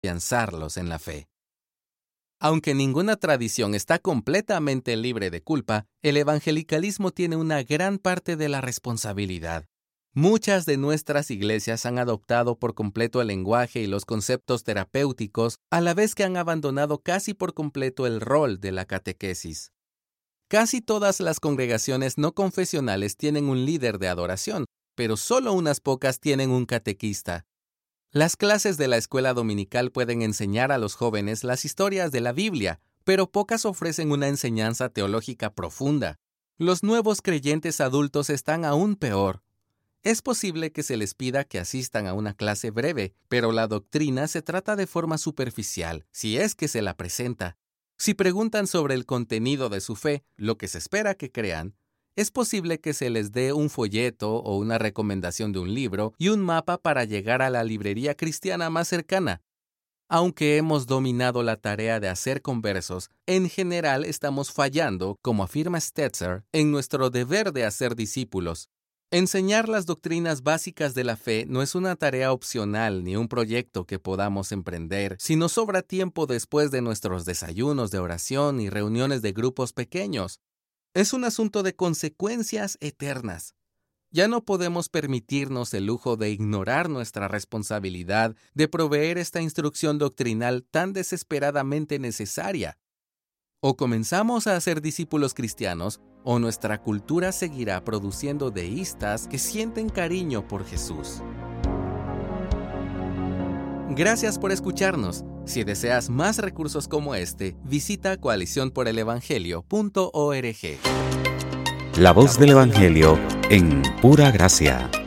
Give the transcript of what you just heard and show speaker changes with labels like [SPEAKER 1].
[SPEAKER 1] afianzarlos en la fe. Aunque ninguna tradición está completamente libre de culpa, el evangelicalismo tiene una gran parte de la responsabilidad. Muchas de nuestras iglesias han adoptado por completo el lenguaje y los conceptos terapéuticos, a la vez que han abandonado casi por completo el rol de la catequesis. Casi todas las congregaciones no confesionales tienen un líder de adoración, pero solo unas pocas tienen un catequista. Las clases de la escuela dominical pueden enseñar a los jóvenes las historias de la Biblia, pero pocas ofrecen una enseñanza teológica profunda. Los nuevos creyentes adultos están aún peor. Es posible que se les pida que asistan a una clase breve, pero la doctrina se trata de forma superficial, si es que se la presenta. Si preguntan sobre el contenido de su fe, lo que se espera que crean, es posible que se les dé un folleto o una recomendación de un libro y un mapa para llegar a la librería cristiana más cercana. Aunque hemos dominado la tarea de hacer conversos, en general estamos fallando, como afirma Stetzer, en nuestro deber de hacer discípulos. Enseñar las doctrinas básicas de la fe no es una tarea opcional ni un proyecto que podamos emprender si nos sobra tiempo después de nuestros desayunos de oración y reuniones de grupos pequeños. Es un asunto de consecuencias eternas. Ya no podemos permitirnos el lujo de ignorar nuestra responsabilidad de proveer esta instrucción doctrinal tan desesperadamente necesaria. O comenzamos a ser discípulos cristianos, o nuestra cultura seguirá produciendo deístas que sienten cariño por Jesús. Gracias por escucharnos. Si deseas más recursos como este, visita coaliciónporelevangelio.org.
[SPEAKER 2] La voz del Evangelio en pura gracia.